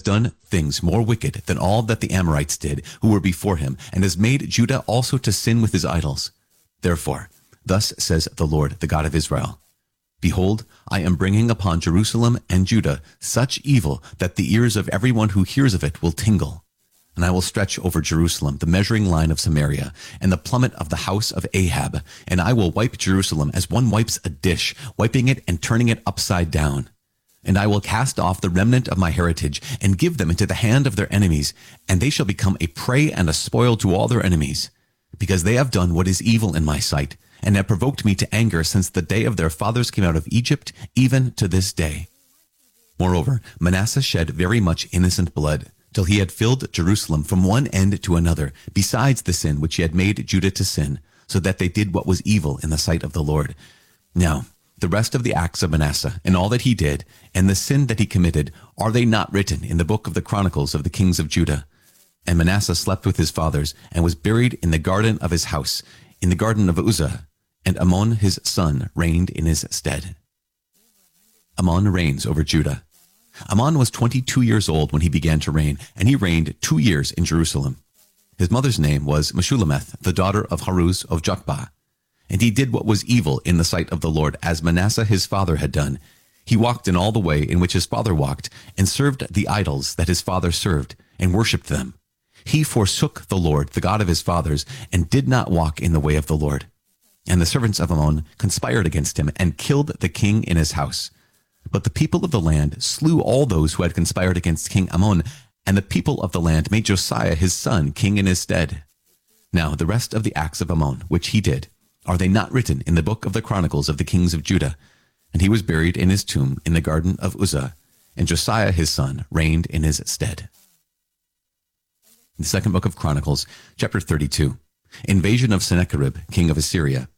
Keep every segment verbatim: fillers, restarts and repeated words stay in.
done things more wicked than all that the Amorites did, who were before him, and has made Judah also to sin with his idols. Therefore, thus says the Lord, the God of Israel, Behold, I am bringing upon Jerusalem and Judah such evil that the ears of everyone who hears of it will tingle. And I will stretch over Jerusalem the measuring line of Samaria and the plummet of the house of Ahab, and I will wipe Jerusalem as one wipes a dish, wiping it and turning it upside down. And I will cast off the remnant of my heritage and give them into the hand of their enemies, and they shall become a prey and a spoil to all their enemies, because they have done what is evil in my sight, and have provoked me to anger since the day of their fathers came out of Egypt, even to this day. Moreover, Manasseh shed very much innocent blood, till he had filled Jerusalem from one end to another, besides the sin which he had made Judah to sin, so that they did what was evil in the sight of the Lord. Now, the rest of the acts of Manasseh, and all that he did, and the sin that he committed, are they not written in the book of the Chronicles of the kings of Judah? And Manasseh slept with his fathers, and was buried in the garden of his house, in the garden of Uzzah, and Amon his son reigned in his stead. Amon reigns over Judah. Amon was twenty-two years old when he began to reign, and he reigned two years in Jerusalem. His mother's name was Meshullemeth, the daughter of Haruz of Jotbah. And he did what was evil in the sight of the Lord, as Manasseh his father had done. He walked in all the way in which his father walked, and served the idols that his father served, and worshipped them. He forsook the Lord, the God of his fathers, and did not walk in the way of the Lord. And the servants of Ammon conspired against him, and killed the king in his house. But the people of the land slew all those who had conspired against King Ammon, and the people of the land made Josiah his son king in his stead. Now the rest of the acts of Ammon, which he did, are they not written in the book of the Chronicles of the kings of Judah? And he was buried in his tomb in the garden of Uzzah, and Josiah his son reigned in his stead. The second book of Chronicles, chapter thirty-two. Invasion of Sennacherib, king of Assyria.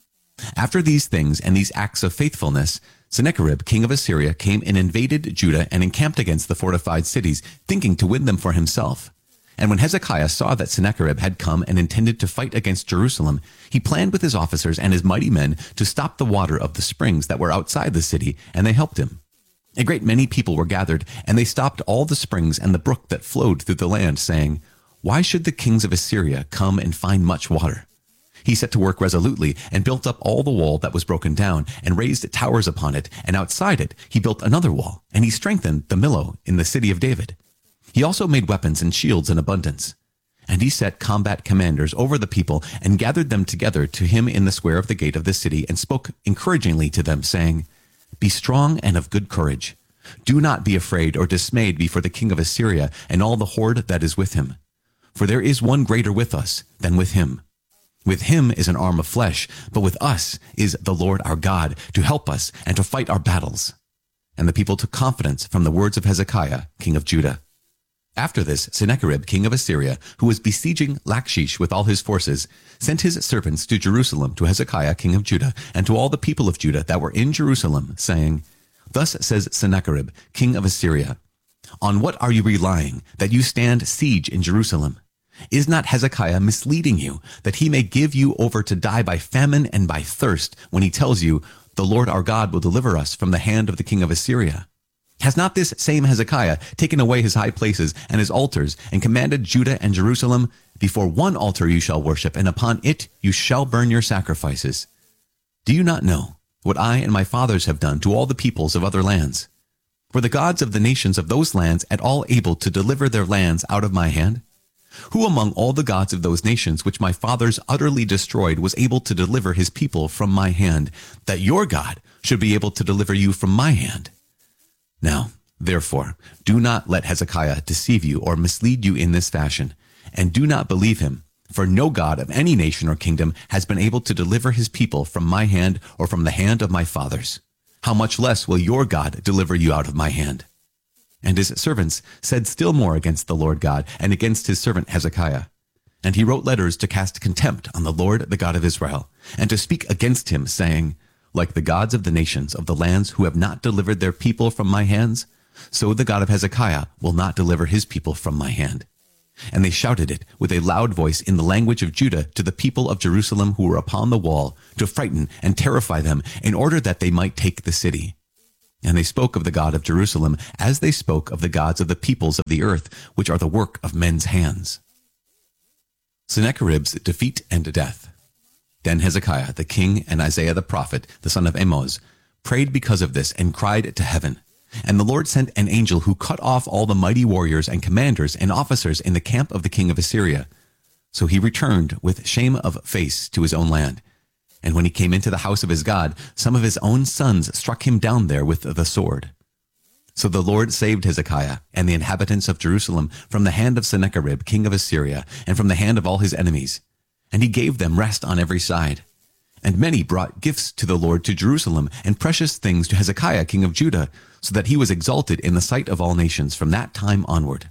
After these things and these acts of faithfulness, Sennacherib, king of Assyria, came and invaded Judah and encamped against the fortified cities, thinking to win them for himself. And when Hezekiah saw that Sennacherib had come and intended to fight against Jerusalem, he planned with his officers and his mighty men to stop the water of the springs that were outside the city, and they helped him. A great many people were gathered, and they stopped all the springs and the brook that flowed through the land, saying, Why should the kings of Assyria come and find much water? He set to work resolutely and built up all the wall that was broken down and raised towers upon it, and outside it he built another wall, and he strengthened the Millo in the city of David. He also made weapons and shields in abundance. And he set combat commanders over the people and gathered them together to him in the square of the gate of the city and spoke encouragingly to them, saying, Be strong and of good courage. Do not be afraid or dismayed before the king of Assyria and all the horde that is with him. For there is one greater with us than with him. With him is an arm of flesh, but with us is the Lord our God to help us and to fight our battles. And the people took confidence from the words of Hezekiah, king of Judah. After this, Sennacherib, king of Assyria, who was besieging Lachish with all his forces, sent his servants to Jerusalem to Hezekiah, king of Judah, and to all the people of Judah that were in Jerusalem, saying, Thus says Sennacherib, king of Assyria, On what are you relying, that you stand siege in Jerusalem? Is not Hezekiah misleading you, that he may give you over to die by famine and by thirst, when he tells you, The Lord our God will deliver us from the hand of the king of Assyria? Has not this same Hezekiah taken away his high places and his altars, and commanded Judah and Jerusalem, Before one altar you shall worship, and upon it you shall burn your sacrifices? Do you not know what I and my fathers have done to all the peoples of other lands? Were the gods of the nations of those lands at all able to deliver their lands out of my hand? Who among all the gods of those nations which my fathers utterly destroyed was able to deliver his people from my hand, that your God should be able to deliver you from my hand? Now, therefore, do not let Hezekiah deceive you or mislead you in this fashion, and do not believe him, for no God of any nation or kingdom has been able to deliver his people from my hand or from the hand of my fathers. How much less will your God deliver you out of my hand? And his servants said still more against the Lord God and against his servant Hezekiah. And he wrote letters to cast contempt on the Lord, the God of Israel, and to speak against him, saying, Like the gods of the nations of the lands who have not delivered their people from my hands, so the God of Hezekiah will not deliver his people from my hand. And they shouted it with a loud voice in the language of Judah to the people of Jerusalem who were upon the wall, to frighten and terrify them, in order that they might take the city. And they spoke of the God of Jerusalem as they spoke of the gods of the peoples of the earth, which are the work of men's hands. Sennacherib's defeat and death. Then Hezekiah the king and Isaiah the prophet, the son of Amoz, prayed because of this and cried to heaven. And the Lord sent an angel who cut off all the mighty warriors and commanders and officers in the camp of the king of Assyria. So he returned with shame of face to his own land. And when he came into the house of his God, some of his own sons struck him down there with the sword. So the Lord saved Hezekiah and the inhabitants of Jerusalem from the hand of Sennacherib, king of Assyria, and from the hand of all his enemies. And he gave them rest on every side. And many brought gifts to the Lord to Jerusalem, and precious things to Hezekiah, king of Judah, so that he was exalted in the sight of all nations from that time onward.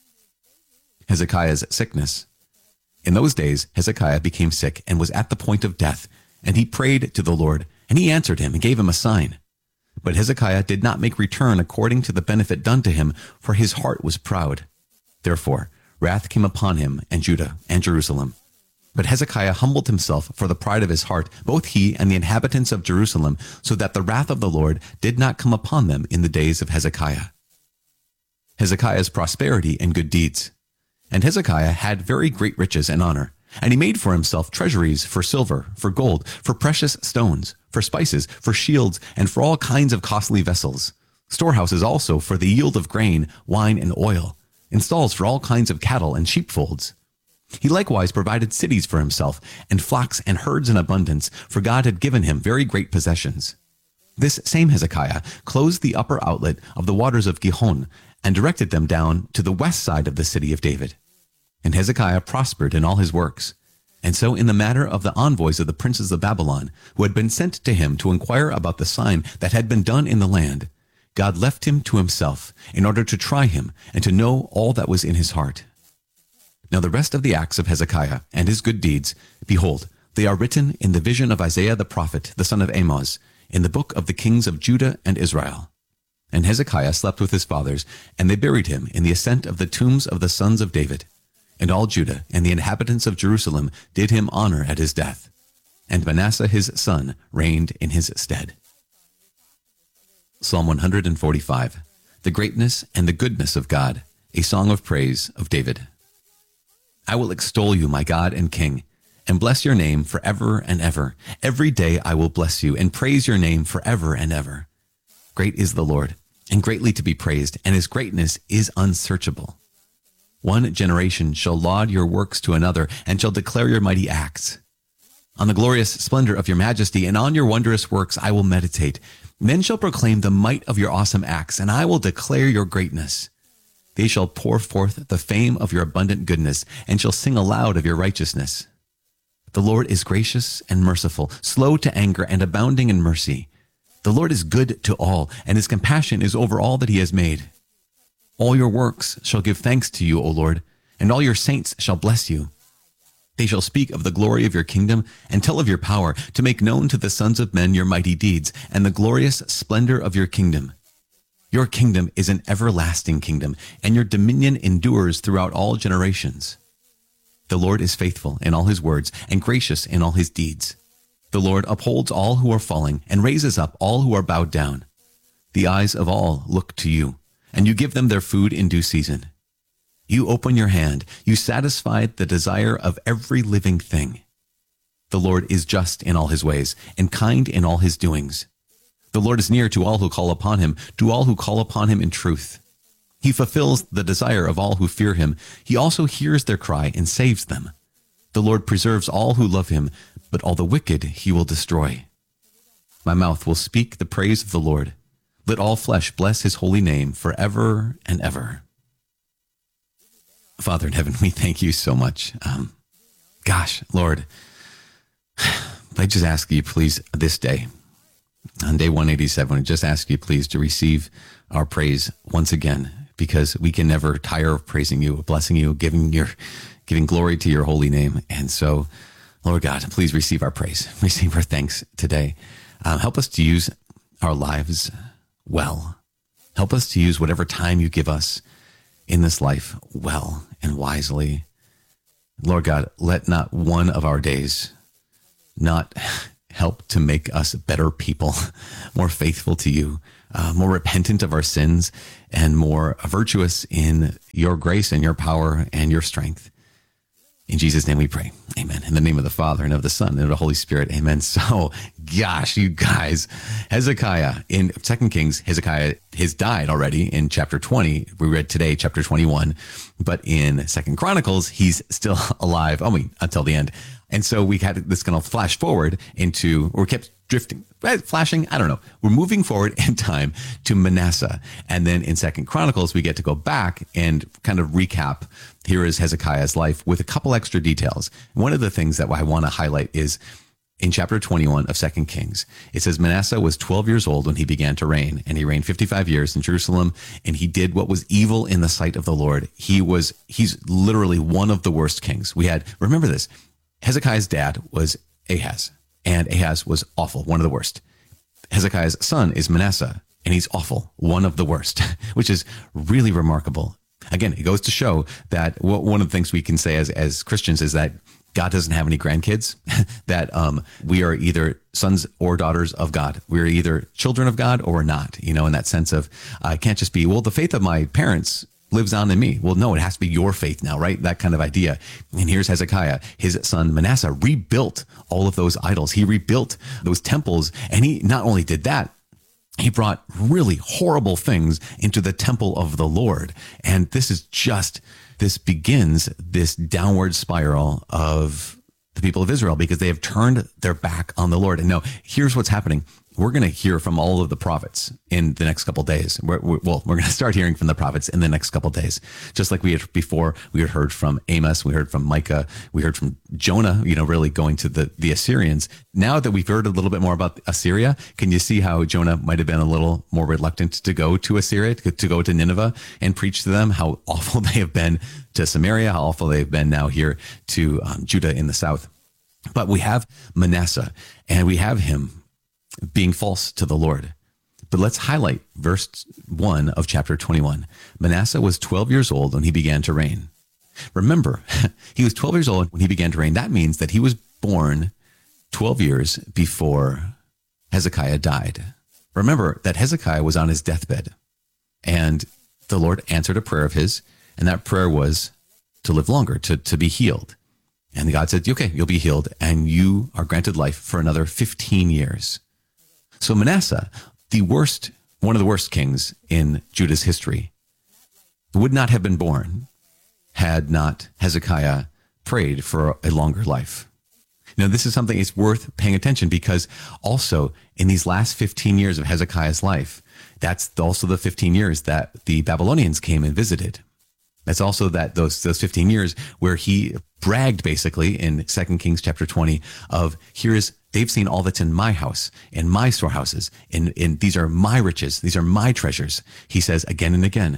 Hezekiah's sickness. In those days Hezekiah became sick and was at the point of death, and he prayed to the Lord, and he answered him and gave him a sign. But Hezekiah did not make return according to the benefit done to him, for his heart was proud. Therefore wrath came upon him and Judah and Jerusalem. But Hezekiah humbled himself for the pride of his heart, both he and the inhabitants of Jerusalem, so that the wrath of the Lord did not come upon them in the days of Hezekiah. Hezekiah's prosperity and good deeds. And Hezekiah had very great riches and honor. And he made for himself treasuries for silver, for gold, for precious stones, for spices, for shields, and for all kinds of costly vessels. Storehouses also for the yield of grain, wine, and oil. And stalls for all kinds of cattle and sheepfolds. He likewise provided cities for himself, and flocks and herds in abundance, for God had given him very great possessions. This same Hezekiah closed the upper outlet of the waters of Gihon, and directed them down to the west side of the city of David. And Hezekiah prospered in all his works. And so in the matter of the envoys of the princes of Babylon, who had been sent to him to inquire about the sign that had been done in the land, God left him to himself in order to try him and to know all that was in his heart. Now the rest of the acts of Hezekiah and his good deeds, behold, they are written in the vision of Isaiah the prophet, the son of Amoz, in the book of the kings of Judah and Israel. And Hezekiah slept with his fathers, and they buried him in the ascent of the tombs of the sons of David. And all Judah and the inhabitants of Jerusalem did him honor at his death. And Manasseh his son reigned in his stead. Psalm one forty-five. The greatness and the goodness of God, a song of praise of David. I will extol you, my God and King, and bless your name forever and ever. Every day I will bless you and praise your name forever and ever. Great is the Lord, and greatly to be praised, and his greatness is unsearchable. One generation shall laud your works to another, and shall declare your mighty acts. On the glorious splendor of your majesty, and on your wondrous works I will meditate. Men shall proclaim the might of your awesome acts, and I will declare your greatness. They shall pour forth the fame of your abundant goodness, and shall sing aloud of your righteousness. The Lord is gracious and merciful, slow to anger, and abounding in mercy. The Lord is good to all, and his compassion is over all that he has made. All your works shall give thanks to you, O Lord, and all your saints shall bless you. They shall speak of the glory of your kingdom, and tell of your power, to make known to the sons of men your mighty deeds, and the glorious splendor of your kingdom. Your kingdom is an everlasting kingdom, and your dominion endures throughout all generations. The Lord is faithful in all his words, and gracious in all his deeds. The Lord upholds all who are falling, and raises up all who are bowed down. The eyes of all look to you, and you give them their food in due season. You open your hand, you satisfy the desire of every living thing. The Lord is just in all his ways, and kind in all his doings. The Lord is near to all who call upon him, to all who call upon him in truth. He fulfills the desire of all who fear him. He also hears their cry and saves them. The Lord preserves all who love him, but all the wicked he will destroy. My mouth will speak the praise of the Lord. Let all flesh bless his holy name forever and ever. Father in heaven, we thank you so much. Um, gosh, Lord, I just ask you, please, this day, on day one eighty-seven, I just ask you, please, to receive our praise once again, because we can never tire of praising you, blessing you, giving your, giving glory to your holy name. And so, Lord God, please receive our praise, receive our thanks today. Um, help us to use our lives well. Help us to use whatever time you give us in this life well and wisely. Lord God, let not one of our days not help to make us better people, more faithful to you, uh, more repentant of our sins, and more virtuous in your grace and your power and your strength. In Jesus' name we pray. Amen. In the name of the Father and of the Son and of the Holy Spirit. Amen. So, gosh, you guys, Hezekiah in Second Kings, Hezekiah has died already in chapter twenty. We read today, chapter twenty-one. But in Second Chronicles, he's still alive. I mean, until the end. And so we had this kind of flash forward into, or we kept drifting, flashing. I don't know. We're moving forward in time to Manasseh. And then in Second Chronicles, we get to go back and kind of recap. Here is Hezekiah's life with a couple extra details. One of the things that I want to highlight is in chapter twenty-one of Second Kings. It says Manasseh was twelve years old when he began to reign, and he reigned fifty-five years in Jerusalem, and he did what was evil in the sight of the Lord. He was, he's literally one of the worst kings. We had, remember this, Hezekiah's dad was Ahaz, and Ahaz was awful, one of the worst. Hezekiah's son is Manasseh, and he's awful, one of the worst, which is really remarkable. Again, it goes to show that one of the things we can say as, as Christians is that God doesn't have any grandkids, that um, we are either sons or daughters of God. We're either children of God or we're not, you know, in that sense of, I uh, can't just be, well, the faith of my parents lives on in me. Well, no, it has to be your faith now, right? That kind of idea. And here's Hezekiah. His son Manasseh rebuilt all of those idols. He rebuilt those temples. And he not only did that, he brought really horrible things into the temple of the Lord. And this is just, this begins this downward spiral of the people of Israel because they have turned their back on the Lord. And now here's what's happening. We're going to hear from all of the prophets in the next couple of days. We're, we're, well, we're going to start hearing from the prophets in the next couple of days. Just like we had before, we had heard from Amos, we heard from Micah, we heard from Jonah, you know, really going to the, the Assyrians. Now that we've heard a little bit more about Assyria, can you see how Jonah might have been a little more reluctant to go to Assyria, to, to go to Nineveh and preach to them, how awful they have been to Samaria, how awful they've been now here to um, Judah in the south. But we have Manasseh, and we have him being false to the Lord. But let's highlight verse one of chapter twenty-one. Manasseh was twelve years old when he began to reign. Remember, he was twelve years old when he began to reign. That means that he was born twelve years before Hezekiah died. Remember that Hezekiah was on his deathbed, and the Lord answered a prayer of his, and that prayer was to live longer, to, to be healed. And God said, okay, you'll be healed, and you are granted life for another fifteen years. So Manasseh, the worst, one of the worst kings in Judah's history, would not have been born had not Hezekiah prayed for a longer life. Now, this is something it's worth paying attention because also in these last fifteen years of Hezekiah's life, that's also the fifteen years that the Babylonians came and visited. That's also that those those fifteen years where he bragged basically in Second Kings chapter twenty of here's they've seen all that's in my house, in my storehouses, in, in these are my riches, these are my treasures. He says again and again.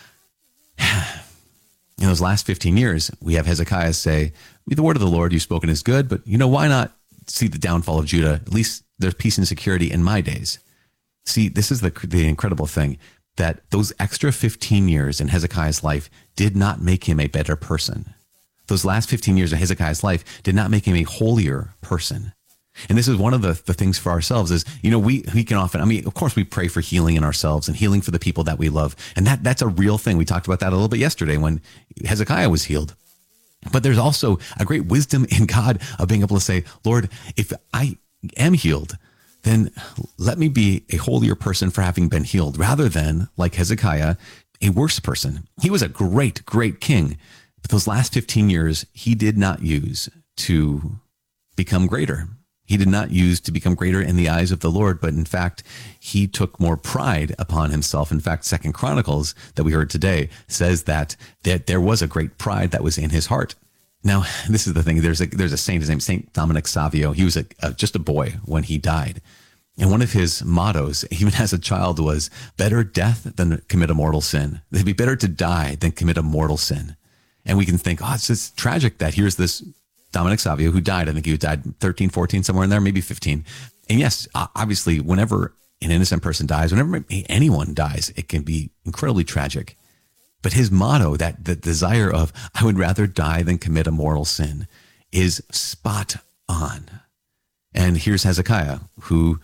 In those last fifteen years, we have Hezekiah say, the word of the Lord you've spoken is good, but you know, why not see the downfall of Judah? At least there's peace and security in my days. See, this is the the incredible thing, that those extra fifteen years in Hezekiah's life did not make him a better person. Those last fifteen years of Hezekiah's life did not make him a holier person. And this is one of the, the things for ourselves is, you know, we, we can often, I mean, of course we pray for healing in ourselves and healing for the people that we love. And that that's a real thing. We talked about that a little bit yesterday when Hezekiah was healed. But there's also a great wisdom in God of being able to say, Lord, if I am healed, then let me be a holier person for having been healed rather than, like Hezekiah, a worse person. He was a great, great king. But those last fifteen years, he did not use to become greater. He did not use to become greater in the eyes of the Lord, but in fact, he took more pride upon himself. In fact, Second Chronicles that we heard today says that, that there was a great pride that was in his heart. Now, this is the thing. There's a, there's a saint, his name Saint Dominic Savio. He was a, a, just a boy when he died. And one of his mottos, even as a child, was better death than commit a mortal sin. It'd be better to die than commit a mortal sin. And we can think, oh, it's just tragic that here's this Dominic Savio who died. I think he died thirteen, fourteen, somewhere in there, maybe fifteen. And yes, obviously, whenever an innocent person dies, whenever anyone dies, it can be incredibly tragic. But his motto, that the desire of, I would rather die than commit a mortal sin, is spot on. And here's Hezekiah, who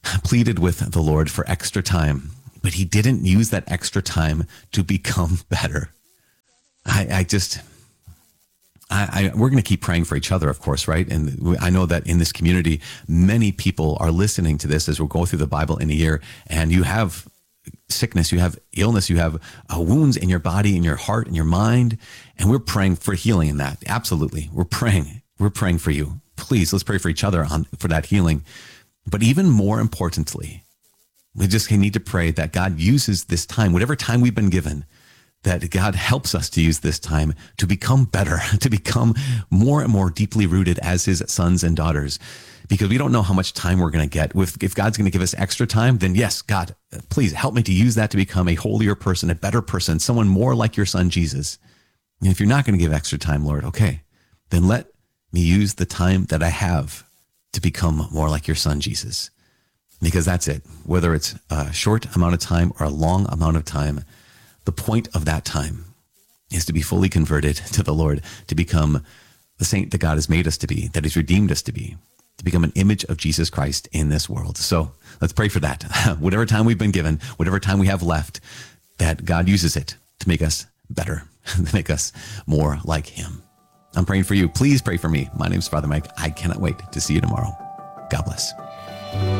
pleaded with the Lord for extra time, but he didn't use that extra time to become better. I, I just, I, I we're going to keep praying for each other, of course, right? And I know that in this community, many people are listening to this as we're going through the Bible in a year, and you have sickness, you have illness, you have uh, wounds in your body, in your heart, in your mind, and we're praying for healing in that. Absolutely. We're praying. We're praying for you. Please, let's pray for each other on for that healing. But even more importantly, we just need to pray that God uses this time, whatever time we've been given, that God helps us to use this time to become better, to become more and more deeply rooted as his sons and daughters. Because we don't know how much time we're going to get. If, if God's going to give us extra time, then yes, God, please help me to use that to become a holier person, a better person, someone more like your son, Jesus. And if you're not going to give extra time, Lord, okay, then let me use the time that I have to become more like your son, Jesus. Because that's it. Whether it's a short amount of time or a long amount of time, the point of that time is to be fully converted to the Lord, to become the saint that God has made us to be, that he's redeemed us to be, to become an image of Jesus Christ in this world. So let's pray for that. Whatever time we've been given, whatever time we have left, that God uses it to make us better, to make us more like him. I'm praying for you. Please pray for me. My name is Father Mike. I cannot wait to see you tomorrow. God bless.